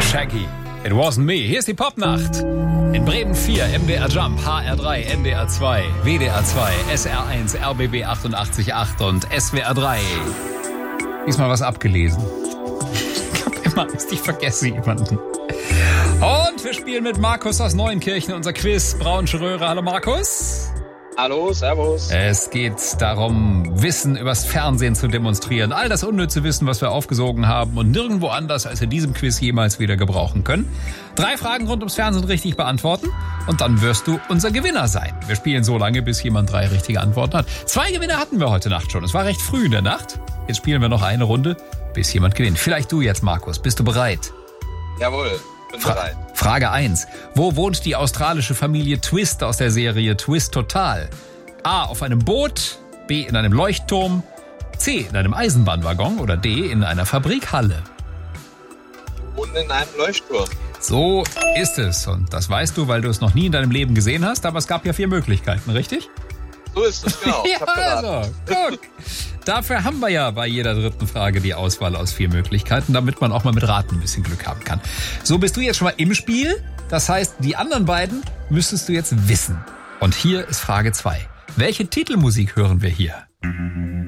Shaggy. It wasn't me. Hier ist die Popnacht. In Bremen 4, MDR Jump, HR3, NDR 2, WDR 2, SR1, RBB 88.8 und SWR 3. Diesmal was abgelesen. Ich hab immer Angst, ich vergesse jemanden. Und wir spielen mit Markus aus Neuenkirchen, unser Quiz. Braunsche Röhre. Hallo Markus. Hallo, servus. Es geht darum, Wissen übers Fernsehen zu demonstrieren. All das unnütze Wissen, was wir aufgesogen haben und nirgendwo anders als in diesem Quiz jemals wieder gebrauchen können. 3 Fragen rund ums Fernsehen richtig beantworten und dann wirst du unser Gewinner sein. Wir spielen so lange, bis jemand 3 richtige Antworten hat. 2 Gewinner hatten wir heute Nacht schon. Es war recht früh in der Nacht. Jetzt spielen wir noch eine Runde, bis jemand gewinnt. Vielleicht du jetzt, Markus. Bist du bereit? Jawohl, bin bereit. Frage 1. Wo wohnt die australische Familie Twist aus der Serie Twist Total? A. Auf einem Boot, B. in einem Leuchtturm, C. in einem Eisenbahnwaggon oder D. in einer Fabrikhalle. Und in einem Leuchtturm. So ist es. Und das weißt du, weil du es noch nie in deinem Leben gesehen hast. Aber es gab ja 4 Möglichkeiten, richtig? So ist es, genau. Ja, also, guck. Dafür haben wir ja bei jeder dritten Frage die Auswahl aus 4 Möglichkeiten, damit man auch mal mit Raten ein bisschen Glück haben kann. So bist du jetzt schon mal im Spiel. Das heißt, die anderen beiden müsstest du jetzt wissen. Und hier ist Frage 2. Welche Titelmusik hören wir hier?